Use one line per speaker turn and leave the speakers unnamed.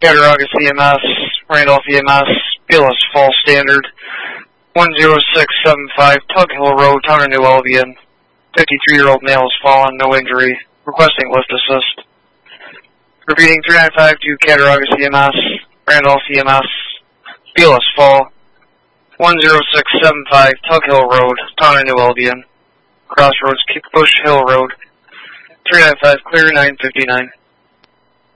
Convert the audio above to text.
Cattaraugus EMS, Randolph EMS, BLS Fall Standard, 10675 Tug Hill Road, Town of New Albion. 53-year-old male has fallen, no injury, requesting lift assist. Repeating 395 to Cattaraugus EMS, Randolph EMS, BLS Fall, 10675 Tug Hill Road, Town of New Albion. Crossroads, Kickbush Hill Road, 395 clear, 959.